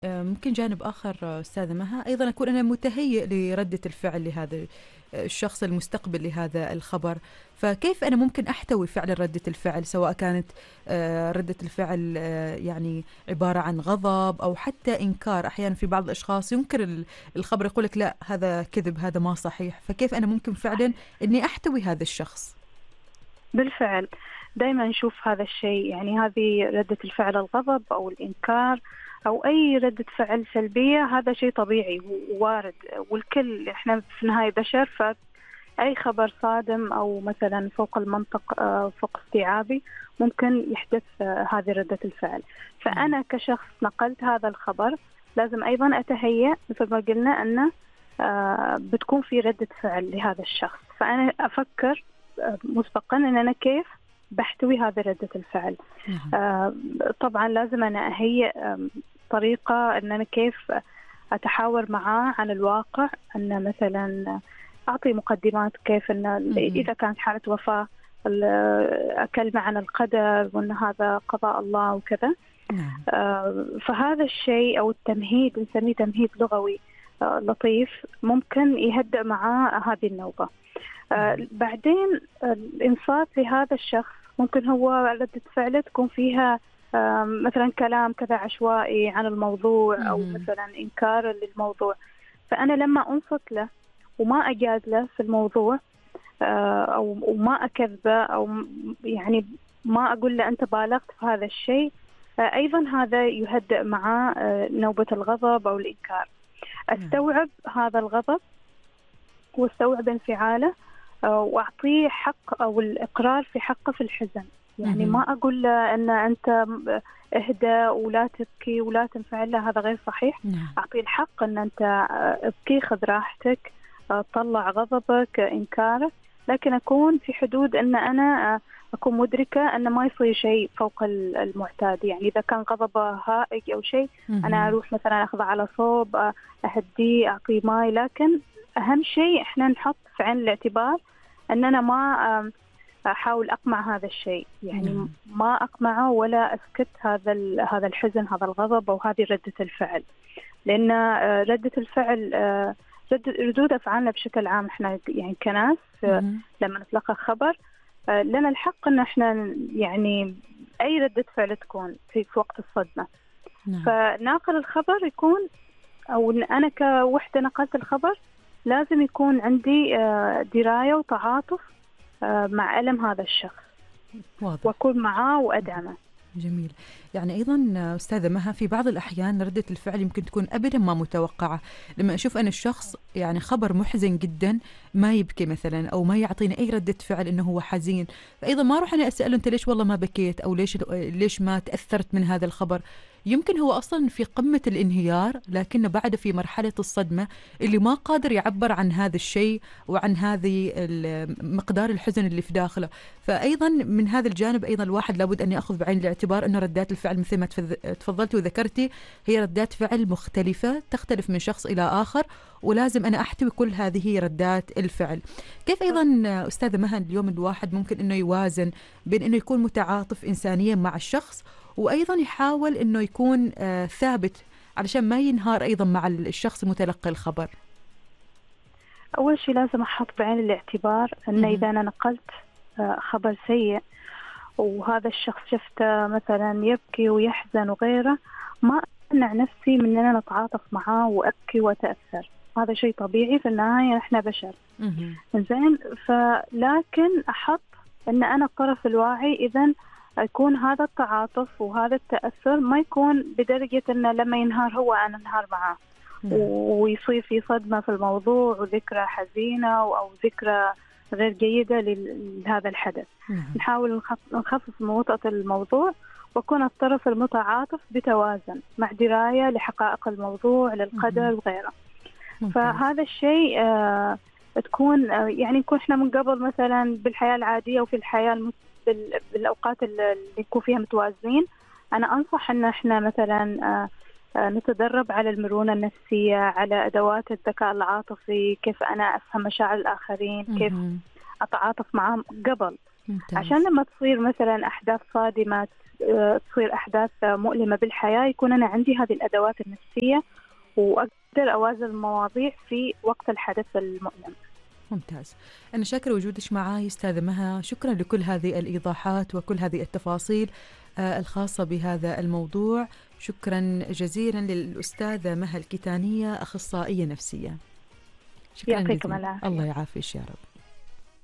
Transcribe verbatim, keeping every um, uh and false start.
آه، ممكن جانب آخر آه، أستاذة مها، أيضا أكون أنا متهيئ لردة الفعل لهذا آه، الشخص المستقبل لهذا الخبر. فكيف أنا ممكن أحتوي فعلا ردة الفعل، سواء كانت آه، ردة الفعل آه، يعني عبارة عن غضب أو حتى إنكار. أحيانا في بعض الأشخاص ينكر ال- الخبر، يقول لك لا هذا كذب، هذا ما صحيح. فكيف أنا ممكن فعلا أني أحتوي هذا الشخص؟ بالفعل، دائما نشوف هذا الشيء. يعني هذه ردة الفعل، الغضب أو الإنكار أو أي ردة فعل سلبية، هذا شيء طبيعي ووارد. والكل إحنا في النهاية بشر، فأي خبر صادم أو مثلا فوق المنطق، آه، فوق استيعابي، ممكن يحدث آه، هذه ردة الفعل. نعم. فأنا كشخص نقلت هذا الخبر، لازم أيضا أتهيأ مثل ما قلنا أنه آه، بتكون في ردة فعل لهذا الشخص. فأنا أفكر آه، مسبقا أن أنا كيف بحتوي هذه ردة الفعل. نعم. آه، طبعا لازم أنا أهيئ آم، طريقة أن أنا كيف أتحاور معاه عن الواقع. أن مثلا أعطي مقدمات كيف أن مهم. إذا كانت حالة وفاة، ال- أكلمه عن القدر وأن هذا قضاء الله وكذا. نعم. آه، فهذا الشيء أو التمهيد نسميه تمهيد لغوي آه، لطيف، ممكن يهدأ معاه هذه النوبة. آه، نعم. بعدين آه، الإنصات لهذا الشخص، ممكن هو ردة فعله تكون فيها آه، مثلا كلام كذا عشوائي عن الموضوع أو مهم. مثلا إنكار للموضوع. فأنا لما أنصت له وما أجادله في الموضوع، آه، أو وما أكذبه، أو م- يعني ما أقول له أنت بالغت في هذا الشيء، آه، أيضا هذا يهدئ معاه آه، نوبة الغضب أو الإنكار. نعم. أستوعب هذا الغضب واستوعب انفعاله، آه، واعطيه حق او الاقرار في حقه في الحزن. يعني ما مهم. اقول له ان انت اهدى ولا تبكي ولا تنفعل له، هذا غير صحيح. نعم. اعطيه الحق ان انت آه، ابكي، خذ راحتك، آه، طلع غضبك، آه، انكارك، لكن اكون في حدود ان انا آه، اكون مدركه ان ما يصير شيء فوق ال- المعتاد. يعني اذا كان غضبه هائج او شيء، انا مهم. اروح مثلا اخذه على صوب، آه، اهديه، اعطيه ماي. لكن أهم شيء إحنا نحط في عين الاعتبار أننا ما آم، أحاول أقمع هذا الشيء. يعني نعم. ما أقمعه ولا أسكت هذا ال- هذا الحزن، هذا الغضب أو هذه ردة الفعل. لأن آه، ردة الفعل، آه، رد- ردود أفعالنا بشكل عام إحنا يعني كناس، آه، مهم. لما نتلقى خبر، آه، لنا الحق أن إحنا يعني أي ردة فعل تكون في في وقت الصدمة، نعم. فناقل الخبر يكون، أو إن أنا كوحدة نقلت الخبر، لازم يكون عندي آه، دراية وتعاطف آه، مع ألم هذا الشخص، واضح. وأكون معاه وأدعمه. جميل. يعني أيضا أستاذة مها، في بعض الأحيان ردة الفعل يمكن تكون أبدا ما متوقعة. لما أشوف أنا الشخص يعني خبر محزن جدا، ما يبكي مثلا أو ما يعطيني أي ردة فعل إنه هو حزين، فأيضا ما أروح أنا أسأله أنت ليش والله ما بكيت، أو ليش ليش ما تأثرت من هذا الخبر. يمكن هو أصلا في قمة الانهيار، لكنه بعد في مرحلة الصدمة اللي ما قادر يعبر عن هذا الشيء وعن هذه ال- مقدار الحزن اللي في داخله. فأيضا من هذا الجانب أيضا الواحد لابد أن يأخذ بعين الاعتبار أن ردات الفعل مثل ما تفض- تفضلتي وذكرتي هي ردات فعل مختلفة، تختلف من شخص إلى آخر، ولازم أنا أحتوي كل هذه ردات الفعل. كيف أيضا أستاذة مهن اليوم الواحد ممكن أنه يوازن بين أنه يكون متعاطف إنسانيا مع الشخص، وأيضا يحاول أنه يكون آه ثابت علشان ما ينهار أيضا مع الشخص متلقي الخبر؟ أول شيء لازم أحط بعين الاعتبار أن مهم. إذا أنا نقلت آه، خبر سيء وهذا الشخص شفته مثلا يبكي ويحزن وغيره، ما أمنع نفسي من أن أنا أتعاطف معاه وأبكي وأتأثر. هذا شيء طبيعي، في النهاية إحنا بشر. مهم. زين، فلكن أحط أن أنا الطرف الواعي، إذا يكون هذا التعاطف وهذا التأثر ما يكون بدرجة أنه لما ينهار هو أنا انهار معاه، نعم. ويصير في صدمة في الموضوع وذكرى حزينة أو ذكرى غير جيدة لل- لهذا الحدث. نعم. نحاول نخف- نخفف من وطأة الموضوع، وأكون الطرف المتعاطف بتوازن مع دراية لحقائق الموضوع، للقدر مهم. وغيره. ممتاز. فهذا الشيء آه، تكون آه، يعني نكون احنا من قبل مثلا بالحياة العادية وفي الحياة الم- بال- بالأوقات اللي يكون فيها متوازنين. أنا أنصح أن احنا مثلا آه، آه، نتدرب على المرونة النفسية، على أدوات الذكاء العاطفي، كيف أنا أفهم مشاعر الآخرين، كيف مهم. أتعاطف معهم قبل، عشان ممتاز. لما تصير مثلا أحداث صادمة تصير أحداث مؤلمة بالحياة يكون أنا عندي هذه الأدوات النفسية وأقدر أوازن المواضيع في وقت الحدث المؤلم. ممتاز. أنا شاكرة وجودك معي أستاذة مها، شكرا لكل هذه الإيضاحات وكل هذه التفاصيل الخاصة بهذا الموضوع. شكرا جزيلا للأستاذة مها الكتانية، أخصائية نفسية. شكرا يعطيكم جزيلا. العافية. الله يعافيك يا رب.